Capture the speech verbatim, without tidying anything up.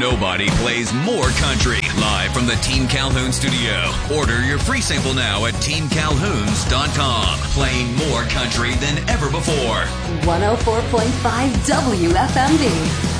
Nobody plays more country. Live from the Team Calhoun studio. Order your free sample now at team calhouns dot com. Playing more country than ever before. one oh four point five W F M D.